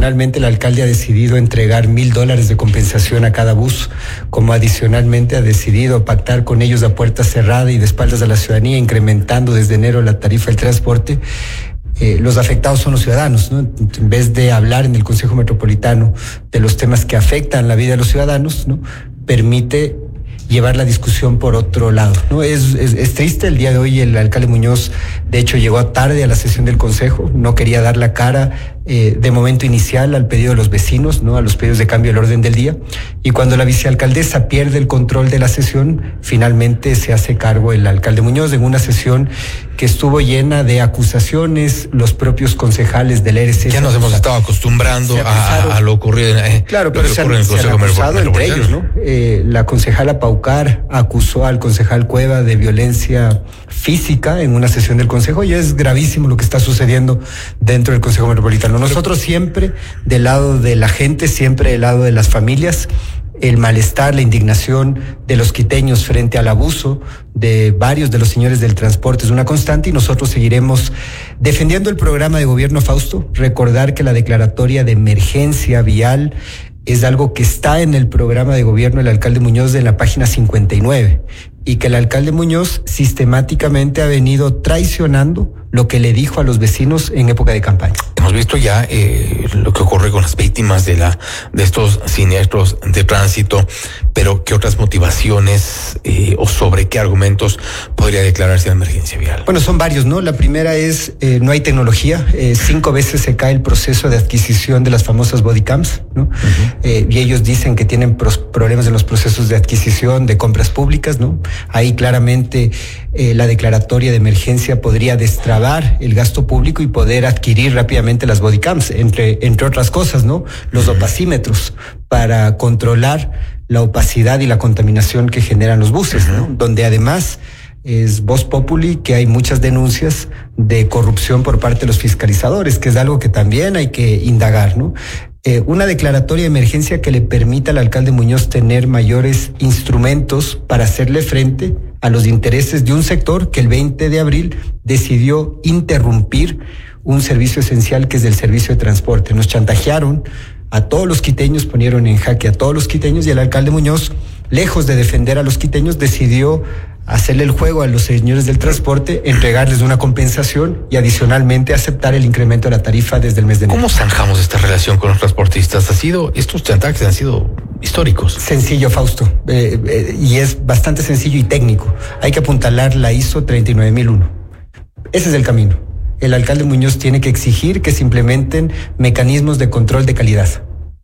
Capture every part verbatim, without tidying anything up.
adicionalmente el alcalde ha decidido entregar mil dólares de compensación a cada bus, como adicionalmente ha decidido pactar con ellos a puerta cerrada y de espaldas a la ciudadanía, incrementando desde enero la tarifa del transporte. Eh, los afectados son los ciudadanos, ¿no? En vez de hablar en el Consejo Metropolitano de los temas que afectan la vida de los ciudadanos, ¿no?, permite llevar la discusión por otro lado, ¿no? Es, es, es triste. El día de hoy el alcalde Muñoz, de hecho, llegó tarde a la sesión del Consejo, no quería dar la cara eh, de momento inicial al pedido de los vecinos, ¿no?, a los pedidos de cambio del orden del día, y cuando la vicealcaldesa pierde el control de la sesión, finalmente se hace cargo el alcalde Muñoz en una sesión que estuvo llena de acusaciones. Los propios concejales del R C ya nos hemos estado acostumbrando a, a lo ocurrido en, eh, claro, pero se han, en el se han acusado entre ellos, ¿no? Eh, la concejala Paucar acusó al concejal Cueva de violencia física en una sesión del Consejo, y es gravísimo lo que está sucediendo dentro del Consejo Metropolitano. Nosotros siempre del lado de la gente, siempre del lado de las familias. El malestar, la indignación de los quiteños frente al abuso de varios de los señores del transporte es una constante, y nosotros seguiremos defendiendo el programa de gobierno, Fausto. Recordar que la declaratoria de emergencia vial es algo que está en el programa de gobierno del alcalde Muñoz en la página cincuenta y nueve, y que el alcalde Muñoz sistemáticamente ha venido traicionando lo que le dijo a los vecinos en época de campaña. Hemos visto ya eh, lo que ocurre con las víctimas de la de estos siniestros de tránsito, pero ¿qué otras motivaciones eh, o sobre qué argumentos podría declararse la emergencia vial? Bueno, son varios, ¿no? La primera es, eh, no hay tecnología. Eh, cinco veces se cae el proceso de adquisición de las famosas bodycams, ¿no? Uh-huh. Eh, y ellos dicen que tienen pros, problemas en los procesos de adquisición de compras públicas, ¿no? Ahí claramente eh, la declaratoria de emergencia podría destrabar el gasto público y poder adquirir rápidamente las bodycams, entre, entre otras cosas, ¿no? Los opacímetros para controlar la opacidad y la contaminación que generan los buses, ¿no? Donde además es voz populi que hay muchas denuncias de corrupción por parte de los fiscalizadores, que es algo que también hay que indagar, ¿no? Eh, una declaratoria de emergencia que le permita al alcalde Muñoz tener mayores instrumentos para hacerle frente a los intereses de un sector que el veinte de abril decidió interrumpir un servicio esencial que es el servicio de transporte. Nos chantajearon a todos los quiteños, ponieron en jaque a todos los quiteños, y el alcalde Muñoz, lejos de defender a los quiteños, decidió hacerle el juego a los señores del transporte, entregarles una compensación y adicionalmente aceptar el incremento de la tarifa desde el mes de enero. ¿Cómo zanjamos esta relación con los transportistas? Ha sido, estos chantajes han sido históricos. Sencillo, Fausto, eh, eh, y es bastante sencillo y técnico. Hay que apuntalar la I S O treinta y nueve mil uno. Ese es el camino. El alcalde Muñoz tiene que exigir que se implementen mecanismos de control de calidad.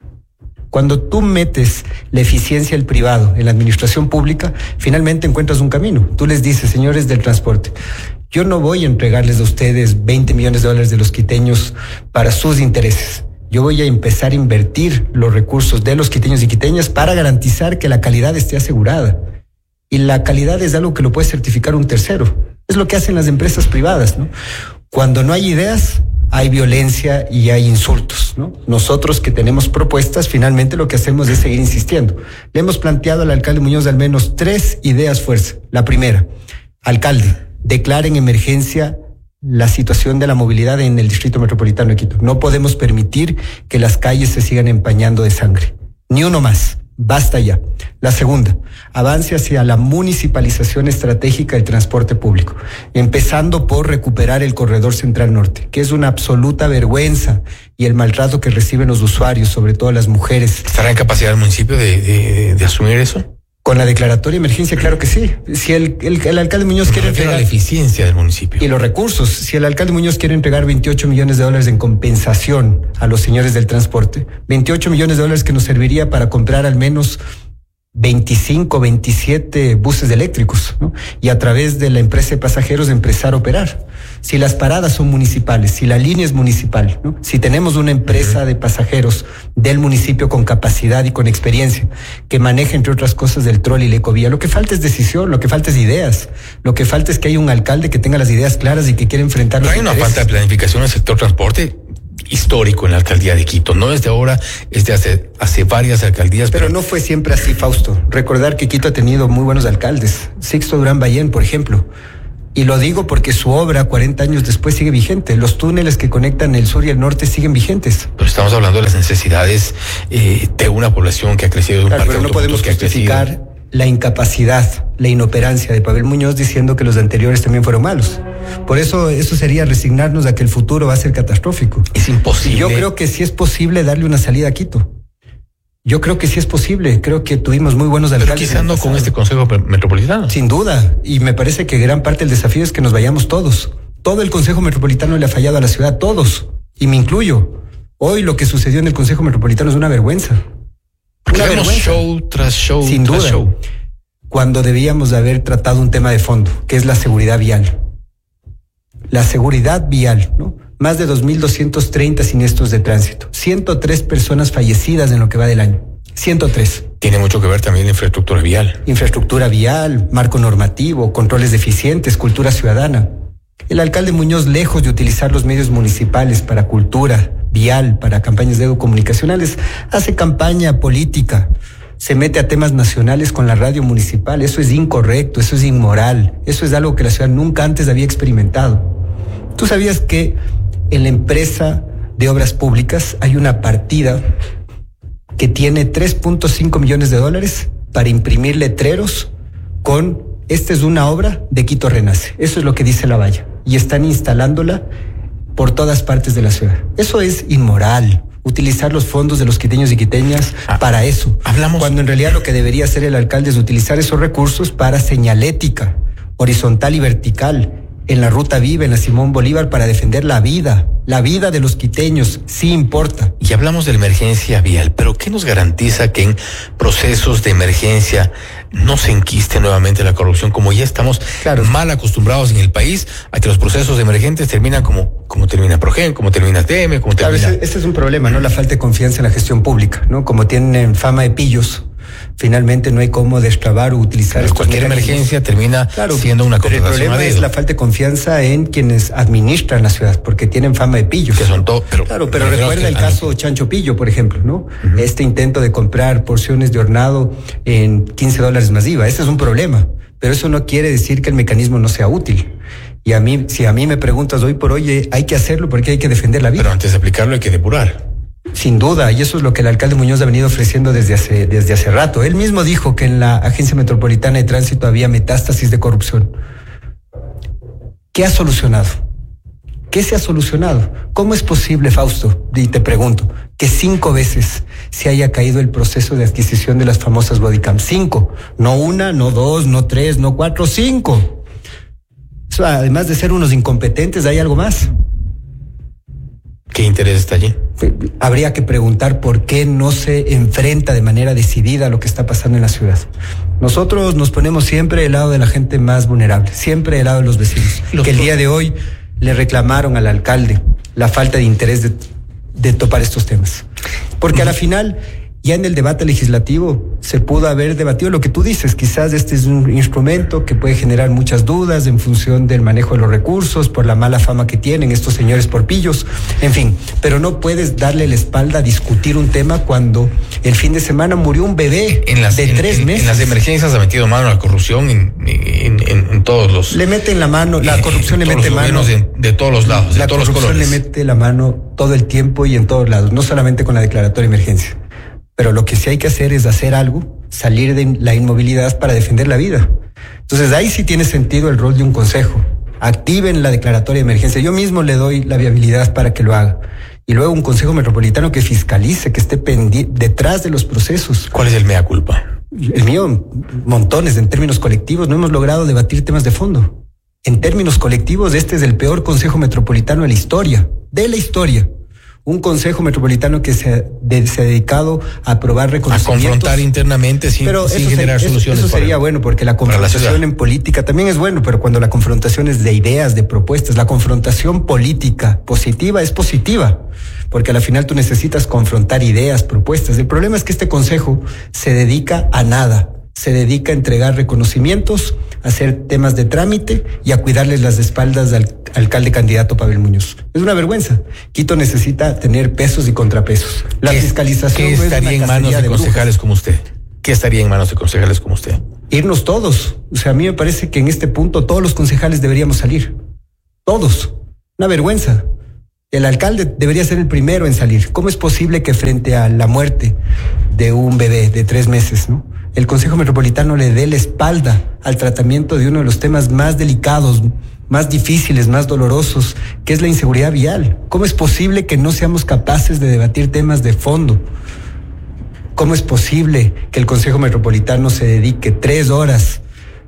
Cuando tú metes la eficiencia del privado en la administración pública, finalmente encuentras un camino. Tú les dices, señores del transporte, yo no voy a entregarles a ustedes veinte millones de dólares de los quiteños para sus intereses. Yo voy a empezar a invertir los recursos de los quiteños y quiteñas para garantizar que la calidad esté asegurada. Y la calidad es algo que lo puede certificar un tercero. Es lo que hacen las empresas privadas, ¿no? Cuando no hay ideas, hay violencia y hay insultos, ¿no? Nosotros que tenemos propuestas, finalmente lo que hacemos es seguir insistiendo. Le hemos planteado al alcalde Muñoz al menos tres ideas fuerza. La primera, alcalde, declare en emergencia la situación de la movilidad en el Distrito Metropolitano de Quito. No podemos permitir que las calles se sigan empañando de sangre. Ni uno más. Basta ya. La segunda, avance hacia la municipalización estratégica del transporte público, empezando por recuperar el corredor central norte, que es una absoluta vergüenza, y el maltrato que reciben los usuarios, sobre todo las mujeres. ¿Estará en capacidad el municipio de, de, de asumir eso? Con la declaratoria de emergencia, claro que sí. Si el, el, el alcalde Muñoz quiere entregar la eficiencia del municipio y los recursos, si el alcalde Muñoz quiere entregar veintiocho millones de dólares en compensación a los señores del transporte, veintiocho millones de dólares que nos serviría para comprar al menos veinticinco, veintisiete buses eléctricos, ¿no? Y a través de la empresa de pasajeros empezar a operar. Si las paradas son municipales, si la línea es municipal, ¿no? Si tenemos una empresa de pasajeros del municipio con capacidad y con experiencia que maneja, entre otras cosas, el troll y la ecovía, lo que falta es decisión, lo que falta es ideas, lo que falta es que haya un alcalde que tenga las ideas claras y que quiera enfrentar los intereses. Hay una falta de planificación en el sector transporte histórico en la alcaldía de Quito, no desde ahora, es de hace, hace varias alcaldías. Pero, pero no fue siempre así, Fausto. Recordar que Quito ha tenido muy buenos alcaldes. Sixto Durán Ballén, por ejemplo. Y lo digo porque su obra, cuarenta años después, sigue vigente. Los túneles que conectan el sur y el norte siguen vigentes. Pero estamos hablando de las necesidades eh, de una población que ha crecido, de un claro, parque pero no podemos que ha justificar crecido. La incapacidad, la inoperancia de Pavel Muñoz diciendo que los anteriores también fueron malos. Por eso, eso sería resignarnos a que el futuro va a ser catastrófico. Es imposible. Y yo creo que sí es posible darle una salida a Quito. Yo creo que sí es posible. Creo que tuvimos muy buenos alcaldes. Pero quizá no con este Consejo Metropolitano. Sin duda. Y me parece que gran parte del desafío es que nos vayamos todos. Todo el Consejo Metropolitano le ha fallado a la ciudad, todos. Y me incluyo. Hoy lo que sucedió en el Consejo Metropolitano es una vergüenza. Una vergüenza. Show tras show. Sin tras duda. Show. Cuando debíamos haber tratado un tema de fondo, que es la seguridad vial. La seguridad vial, ¿no? Más de dos mil doscientos treinta siniestros de tránsito, ciento tres personas fallecidas en lo que va del año, ciento tres. Tiene mucho que ver también la infraestructura vial. Infraestructura vial, marco normativo, controles deficientes, cultura ciudadana. El alcalde Muñoz, lejos de utilizar los medios municipales para cultura vial, para campañas de comunicacionales, hace campaña política, se mete a temas nacionales con la radio municipal. Eso es incorrecto, eso es inmoral, eso es algo que la ciudad nunca antes había experimentado. ¿Tú sabías que en la empresa de obras públicas hay una partida que tiene tres punto cinco millones de dólares para imprimir letreros con esta es una obra de Quito Renace? Eso es lo que dice la valla. Y están instalándola por todas partes de la ciudad. Eso es inmoral. Utilizar los fondos de los quiteños y quiteñas ah, para eso. Hablamos. Cuando en realidad lo que debería hacer el alcalde es utilizar esos recursos para señalética, horizontal y vertical, en la Ruta Viva, en la Simón Bolívar, para defender la vida. La vida de los quiteños sí importa. Y hablamos de la emergencia vial, pero ¿qué nos garantiza que en procesos de emergencia no se enquiste nuevamente la corrupción, como ya estamos claro. mal acostumbrados en el país a que los procesos de emergentes terminan como, como termina Progen, como termina T M, como claro, termina... Ese, ese es un problema, ¿no? La falta de confianza en la gestión pública, ¿no? Como tienen fama de pillos, finalmente no hay cómo destrabar o utilizar Pero cualquier mecanismos. Emergencia termina claro, siendo una pero el problema es la falta de confianza en quienes administran la ciudad, porque tienen fama de pillos. Que son todo, pero claro, pero recuerda el caso Chancho Pillo, por ejemplo, ¿no? Uh-huh. Este intento de comprar porciones de hornado en quince dólares más I V A. Ese es un problema, pero eso no quiere decir que el mecanismo no sea útil. Y a mí, si a mí me preguntas hoy por hoy, hay que hacerlo porque hay que defender la vida. Pero antes de aplicarlo hay que depurar. Sin duda, y eso es lo que el alcalde Muñoz ha venido ofreciendo desde hace, desde hace rato. Él mismo dijo que en la Agencia Metropolitana de Tránsito había metástasis de corrupción. ¿Qué ha solucionado? ¿Qué se ha solucionado? ¿Cómo es posible, Fausto? Y te pregunto, que cinco veces se haya caído el proceso de adquisición de las famosas bodycam. Cinco. No una, no dos, no tres, no cuatro, cinco. Eso, además de ser unos incompetentes, ¿hay algo más? ¿Qué interés está allí? Habría que preguntar por qué no se enfrenta de manera decidida a lo que está pasando en la ciudad. Nosotros nos ponemos siempre del lado de la gente más vulnerable, siempre del lado de los vecinos. Los que el día de hoy le reclamaron al alcalde la falta de interés de, de topar estos temas. Porque a la final, ya en el debate legislativo se pudo haber debatido lo que tú dices. Quizás este es un instrumento que puede generar muchas dudas en función del manejo de los recursos, por la mala fama que tienen estos señores por pillos, en fin. Pero no puedes darle la espalda a discutir un tema cuando el fin de semana murió un bebé en las, de en, tres en, meses. En las emergencias ha metido mano a la corrupción en, en, en, en todos los... Le meten la mano, la corrupción le mete mano... De, de todos los lados, de todos los colores. La corrupción le mete la mano todo el tiempo y en todos lados, no solamente con la declaratoria de emergencia. Pero lo que sí hay que hacer es hacer algo, salir de la inmovilidad para defender la vida. Entonces ahí sí tiene sentido el rol de un consejo. Activen la declaratoria de emergencia. Yo mismo le doy la viabilidad para que lo haga. Y luego un consejo metropolitano que fiscalice, que esté pendiente detrás de los procesos. ¿Cuál es el mea culpa? El mío, montones. En términos colectivos no hemos logrado debatir temas de fondo. En términos colectivos, este es el peor consejo metropolitano de la historia. De la historia. Un consejo metropolitano que se, de, se ha dedicado a aprobar reconocimientos. A confrontar internamente sin, pero sin eso generar ser, soluciones. Eso, eso sería bueno, porque la confrontación la en política también es bueno, pero cuando la confrontación es de ideas, de propuestas, la confrontación política positiva es positiva, porque al final tú necesitas confrontar ideas, propuestas. El problema es que este consejo se dedica a nada. Se dedica a entregar reconocimientos, a hacer temas de trámite y a cuidarles las espaldas al alcalde candidato Pavel Muñoz. Es una vergüenza. Quito necesita tener pesos y contrapesos. La fiscalización ¿Qué estaría en manos de concejales como usted? ¿Qué estaría en manos de concejales como usted? irnos todos. O sea, a mí me parece que en este punto todos los concejales deberíamos salir. Todos. Una vergüenza. El alcalde debería ser el primero en salir. ¿Cómo es posible que frente a la muerte de un bebé de tres meses, ¿no?, el Consejo Metropolitano le dé la espalda al tratamiento de uno de los temas más delicados, más difíciles, más dolorosos, que es la inseguridad vial? ¿Cómo es posible que no seamos capaces de debatir temas de fondo? ¿Cómo es posible que el Consejo Metropolitano se dedique tres horas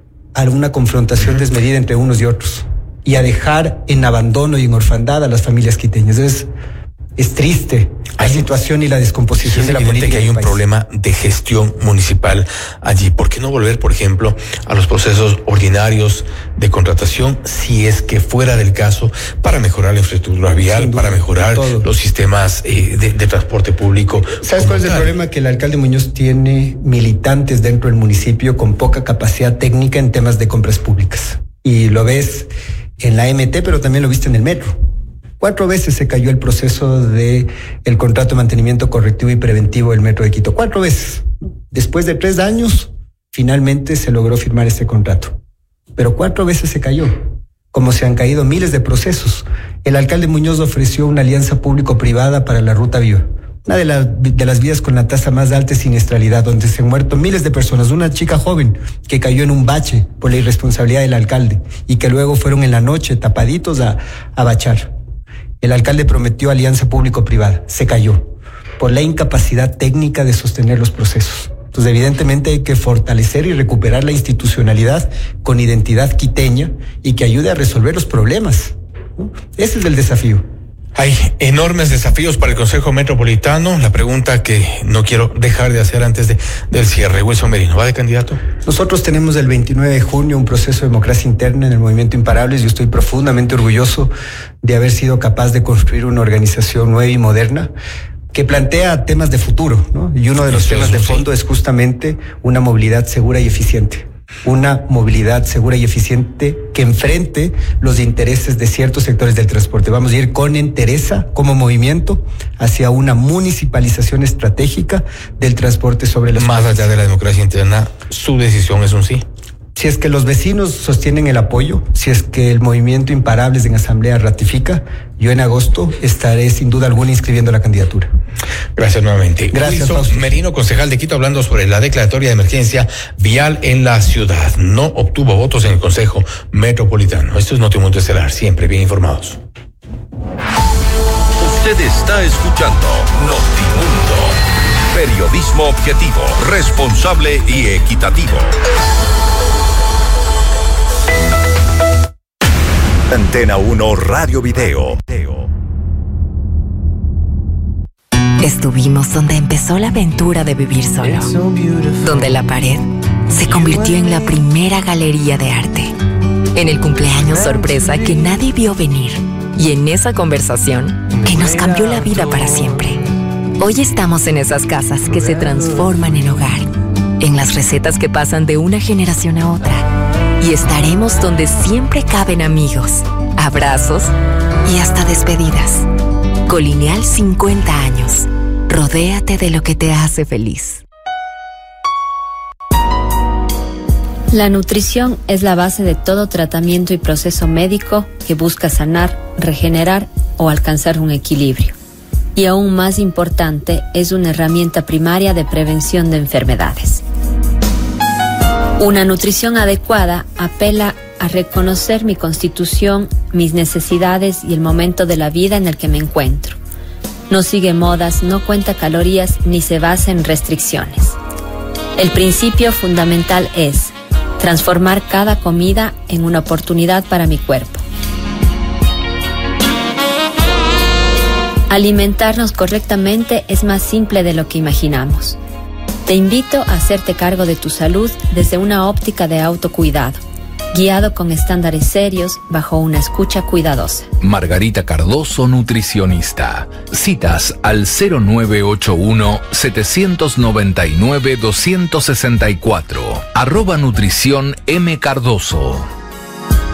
a una confrontación desmedida entre unos y otros y a dejar en abandono y en orfandad a las familias quiteñas? Es, es triste la hay, situación y la descomposición de la política. Que hay un país. problema de gestión municipal allí. ¿Por qué no volver, por ejemplo, a los procesos ordinarios de contratación, si es que fuera del caso, para mejorar la infraestructura vial, duda, para mejorar todo. los sistemas eh, de, de transporte público? ¿Sabes cuál es el problema? Que el alcalde Muñoz tiene militantes dentro del municipio con poca capacidad técnica en temas de compras públicas. Y lo ves en la M T, pero también lo viste en el metro. Cuatro veces se cayó el proceso de el contrato de mantenimiento correctivo y preventivo del Metro de Quito. Cuatro veces. Después de tres años, finalmente se logró firmar este contrato. Pero cuatro veces se cayó. Como se han caído miles de procesos. El alcalde Muñoz ofreció una alianza público-privada para la Ruta Viva. Una de, la, de las vías con la tasa más alta de siniestralidad, donde se han muerto miles de personas. Una chica joven que cayó en un bache por la irresponsabilidad del alcalde y que luego fueron en la noche tapaditos a, a bachar. El alcalde prometió alianza público-privada, se cayó por la incapacidad técnica de sostener los procesos. Entonces, evidentemente hay que fortalecer y recuperar la institucionalidad con identidad quiteña y que ayude a resolver los problemas, ¿no? Ese es el desafío. Hay enormes desafíos para el Consejo Metropolitano. La pregunta que no quiero dejar de hacer antes de, del cierre. Wilson Merino, ¿va de candidato? Nosotros tenemos el veintinueve de junio un proceso de democracia interna en el Movimiento Imparables. Yo estoy profundamente orgulloso de haber sido capaz de construir una organización nueva y moderna que plantea temas de futuro, ¿no? Y uno de los Eso temas es, de fondo sí. es justamente una movilidad segura y eficiente. Una movilidad segura y eficiente que enfrente los intereses de ciertos sectores del transporte. Vamos a ir con entereza como movimiento hacia una municipalización estratégica del transporte sobre los Más allá de la democracia interna, su decisión es un sí. Si es que los vecinos sostienen el apoyo, si es que el movimiento Imparables en Asamblea ratifica, yo en agosto estaré sin duda alguna inscribiendo la candidatura. Gracias nuevamente. Gracias, Wilson Merino, concejal de Quito, hablando sobre la declaratoria de emergencia vial en la ciudad. No obtuvo votos en el Consejo Metropolitano. Esto es Notimundo Estelar, siempre bien informados. Usted está escuchando Notimundo. Periodismo objetivo, responsable y equitativo. Antena uno Radio Video. Estuvimos donde empezó la aventura de vivir solo, donde la pared se convirtió en la primera galería de arte, en el cumpleaños sorpresa que nadie vio venir y en esa conversación que nos cambió la vida para siempre. Hoy estamos en esas casas que se transforman en hogar, en las recetas que pasan de una generación a otra. Y estaremos donde siempre caben amigos, abrazos y hasta despedidas. Colineal cincuenta años. Rodéate de lo que te hace feliz. La nutrición es la base de todo tratamiento y proceso médico que busca sanar, regenerar o alcanzar un equilibrio. Y aún más importante, es una herramienta primaria de prevención de enfermedades. Una nutrición adecuada apela a reconocer mi constitución, mis necesidades y el momento de la vida en el que me encuentro. No sigue modas, no cuenta calorías ni se basa en restricciones. El principio fundamental es transformar cada comida en una oportunidad para mi cuerpo. Alimentarnos correctamente es más simple de lo que imaginamos. Te invito a hacerte cargo de tu salud desde una óptica de autocuidado, guiado con estándares serios bajo una escucha cuidadosa. Margarita Cardoso, nutricionista. Citas al cero nueve ocho uno, siete nueve nueve, dos seis cuatro. Arroba nutrición M Cardoso.